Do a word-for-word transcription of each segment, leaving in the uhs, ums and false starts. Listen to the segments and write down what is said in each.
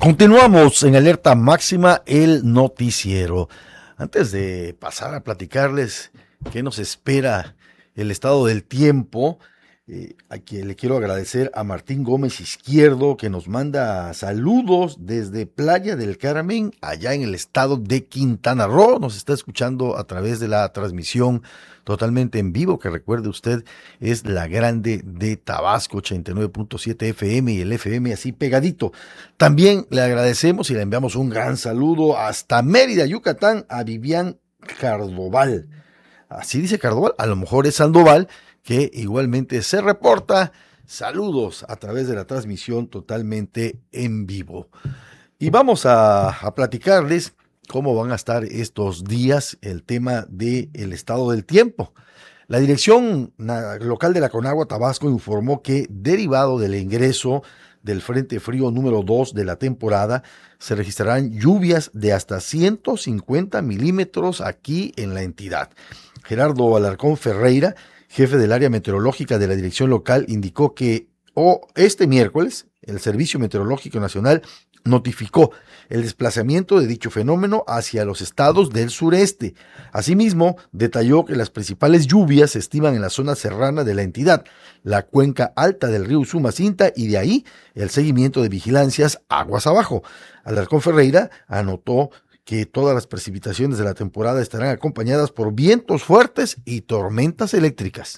Continuamos en alerta máxima, el noticiero. Antes de pasar a platicarles qué nos espera el estado del tiempo, eh, a quien le quiero agradecer a Martín Gómez Izquierdo, que nos manda saludos desde Playa del Carmen, allá en el estado de Quintana Roo. Nos está escuchando a través de la transmisión totalmente en vivo, que recuerde usted, es la grande de Tabasco, ochenta y nueve punto siete F M, y el F M así pegadito. También le agradecemos y le enviamos un gran saludo hasta Mérida, Yucatán, a Vivian Cardoval. Así dice Cardoval, a lo mejor es Sandoval, que igualmente se reporta. Saludos a través de la transmisión totalmente en vivo. Y vamos a, a platicarles cómo van a estar estos días el tema del estado del tiempo. La dirección local de la Conagua Tabasco informó que, derivado del ingreso del Frente Frío número dos de la temporada, se registrarán lluvias de hasta ciento cincuenta milímetros aquí en la entidad. Gerardo Alarcón Ferreira, jefe del área meteorológica de la dirección local, indicó que oh, este miércoles el Servicio Meteorológico Nacional notificó el desplazamiento de dicho fenómeno hacia los estados del sureste. Asimismo, detalló que las principales lluvias se estiman en la zona serrana de la entidad, la cuenca alta del río Usumacinta, y de ahí el seguimiento de vigilancias aguas abajo. Alarcón Ferreira anotó que todas las precipitaciones de la temporada estarán acompañadas por vientos fuertes y tormentas eléctricas.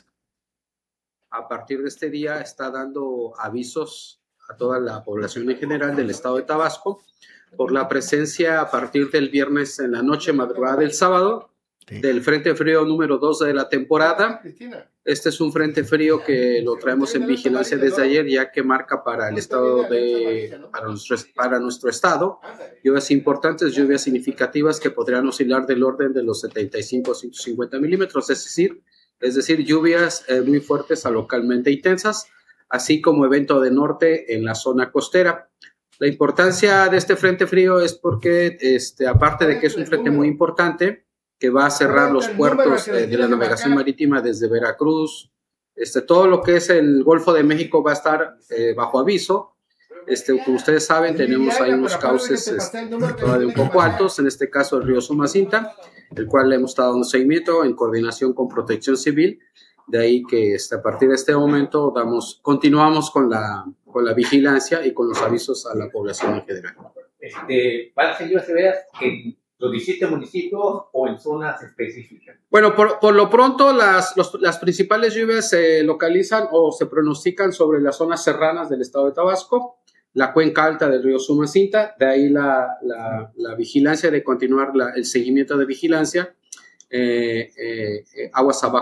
A partir de este día está dando avisos a toda la población en general del estado de Tabasco por la presencia a partir del viernes en la noche, madrugada del sábado, sí, del Frente Frío número dos de la temporada. Este es un Frente Frío que lo traemos en vigilancia desde ayer, ya que marca para el estado de, para nuestro, para nuestro estado, lluvias importantes, lluvias significativas que podrían oscilar del orden de los setenta y cinco a ciento cincuenta milímetros, es decir, es decir, lluvias eh, muy fuertes a localmente intensas, así como evento de norte en la zona costera. La importancia de este frente frío es porque, este, aparte de que es un frente muy importante, que va a cerrar los puertos eh, de la navegación marítima desde Veracruz, este, todo lo que es el Golfo de México va a estar eh, bajo aviso. Este, como ustedes saben, tenemos ahí unos cauces este, todavía un poco altos, en este caso el río Usumacinta, el cual le hemos dado un seguimiento en coordinación con Protección Civil. De ahí que este, a partir de este momento damos, continuamos con la, con la vigilancia y con los avisos a la población en general. Este, ¿Van a ser lluvias severas en los diecisiete municipios o en zonas específicas? Bueno, por, por lo pronto las, los, las principales lluvias se localizan o se pronostican sobre las zonas serranas del estado de Tabasco, la cuenca alta del río Usumacinta, de ahí la, la, la vigilancia de continuar la, el seguimiento de vigilancia, eh, eh, eh, aguas abajo.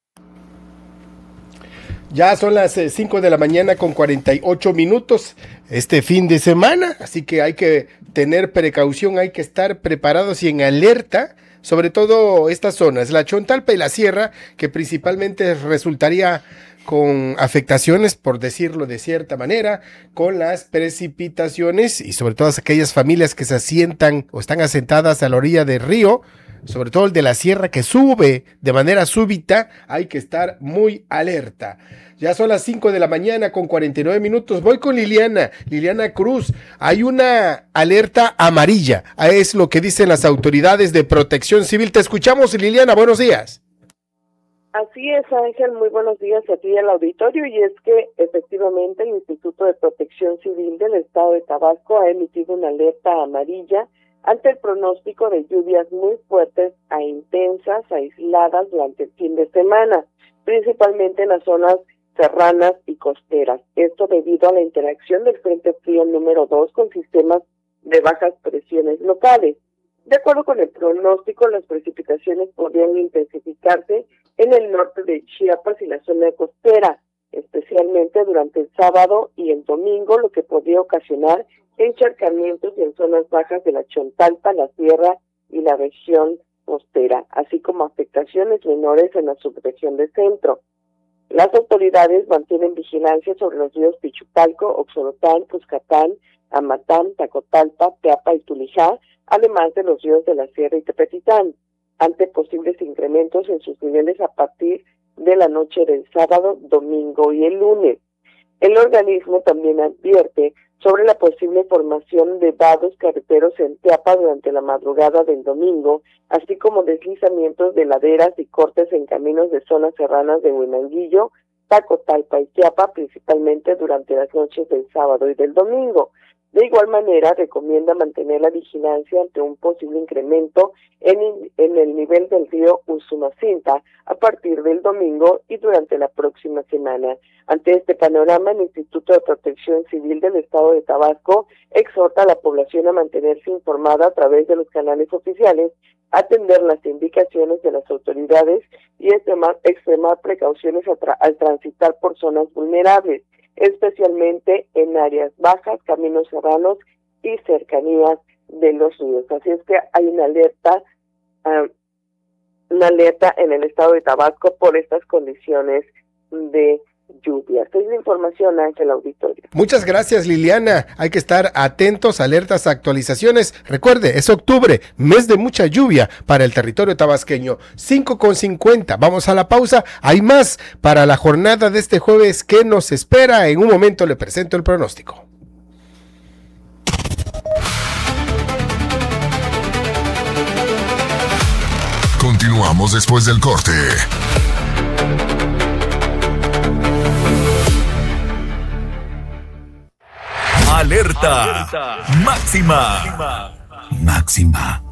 Ya son las cinco de la mañana con cuarenta y ocho minutos este fin de semana, así que hay que tener precaución, hay que estar preparados y en alerta, sobre todo estas zonas, la Chontalpa y la Sierra, que principalmente resultaría con afectaciones, por decirlo de cierta manera, con las precipitaciones y sobre todo aquellas familias que se asientan o están asentadas a la orilla del río, sobre todo el de la sierra que sube de manera súbita, hay que estar muy alerta. Ya son las cinco de la mañana con cuarenta y nueve minutos. Voy con Liliana, Liliana Cruz. Hay una alerta amarilla, es lo que dicen las autoridades de Protección Civil. Te escuchamos, Liliana, buenos días. Así es, Ángel, muy buenos días a ti y al auditorio, y es que efectivamente el Instituto de Protección Civil del Estado de Tabasco ha emitido una alerta amarilla ante el pronóstico de lluvias muy fuertes e intensas, aisladas durante el fin de semana, principalmente en las zonas serranas y costeras. Esto debido a la interacción del Frente Frío número dos con sistemas de bajas presiones locales. De acuerdo con el pronóstico, las precipitaciones podrían intensificarse en el norte de Chiapas y la zona costera, especialmente durante el sábado y el domingo, lo que podría ocasionar encharcamientos en zonas bajas de la Chontalpa, la Sierra y la región costera, así como afectaciones menores en la subregión de centro. Las autoridades mantienen vigilancia sobre los ríos Pichupalco, Oxorotán, Cuscatán, Amatán, Tacotalpa, Teapa y Tulijá, además de los ríos de la Sierra y Tepetitán, ante posibles incrementos en sus niveles a partir de la noche del sábado, domingo y el lunes. El organismo también advierte sobre la posible formación de vados carreteros en Teapa durante la madrugada del domingo, así como deslizamientos de laderas y cortes en caminos de zonas serranas de Huinanguillo, Tacotalpa y Teapa, principalmente durante las noches del sábado y del domingo. De igual manera, recomienda mantener la vigilancia ante un posible incremento en, en el nivel del río Usumacinta a partir del domingo y durante la próxima semana. Ante este panorama, el Instituto de Protección Civil del Estado de Tabasco exhorta a la población a mantenerse informada a través de los canales oficiales, atender las indicaciones de las autoridades y extremar, extremar precauciones tra- al transitar por zonas vulnerables, especialmente en áreas bajas, caminos serranos y cercanías de los ríos. Así es que hay una alerta, uh, una alerta en el estado de Tabasco por estas condiciones de lluvia. Esta es la información, Ángel Auditorio. Muchas gracias, Liliana. Hay que estar atentos, alertas, actualizaciones. Recuerde, es octubre, mes de mucha lluvia para el territorio tabasqueño. cinco con cincuenta. Vamos a la pausa. Hay más para la jornada de este jueves que nos espera. En un momento le presento el pronóstico. Continuamos después del corte. Alerta, Alerta máxima. máxima.